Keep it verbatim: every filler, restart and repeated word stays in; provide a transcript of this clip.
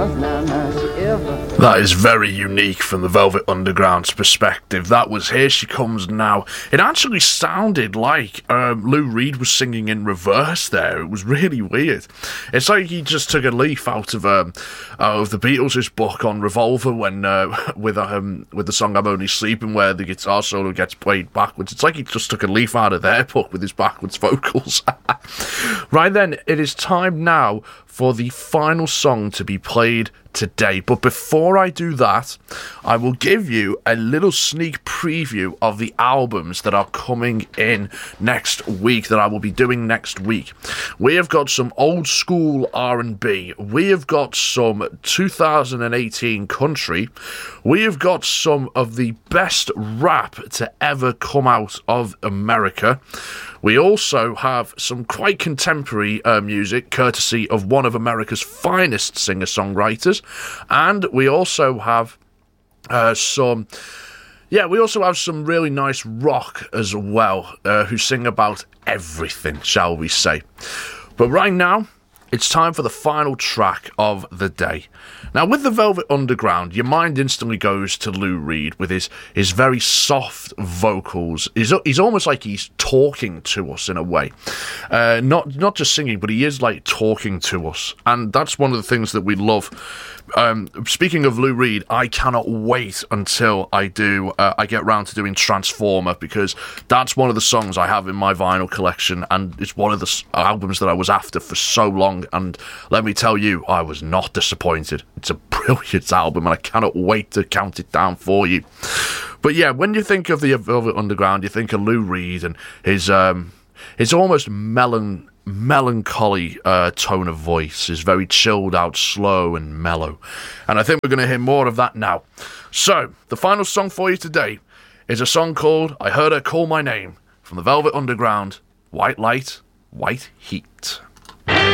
That is very unique from the Velvet Underground's perspective. That was Here She Comes Now. It actually sounded like um, Lou Reed was singing in reverse there. It was really weird. It's like he just took a leaf out of um, of the Beatles' book on Revolver when uh, with um, with the song I'm Only Sleeping, where the guitar solo gets played backwards. It's like he just took a leaf out of their book with his backwards vocals. Right then, it is time now for the final song to be played today. But before I do that, I will give you a little sneak preview of the albums that are coming in next week, that I will be doing next week. We have got some old school R and B. We have got some two thousand eighteen country. We have got some of the best rap to ever come out of America. We also have some quite contemporary uh, music, courtesy of one of America's finest singer-songwriters. And we also have uh, some... Yeah, we also have some really nice rock as well, uh, who sing about everything, shall we say. But right now, it's time for the final track of the day. Now, with the Velvet Underground, your mind instantly goes to Lou Reed with his, his very soft vocals. He's, he's almost like he's talking to us in a way. Uh, not not just singing, but he is like talking to us. And that's one of the things that we love. Um, speaking of Lou Reed, I cannot wait until I do. Uh, I get round to doing Transformer, because that's one of the songs I have in my vinyl collection, and it's one of the s- albums that I was after for so long. And let me tell you, I was not disappointed. It's a brilliant album, and I cannot wait to count it down for you. But yeah, when you think of the Velvet Underground, you think of Lou Reed and his um, his almost melon. melancholy uh, tone of voice, is very chilled out, slow and mellow, and I think we're going to hear more of that now. So the final song for you today is a song called I Heard Her Call My Name from the Velvet Underground, White Light, White Heat.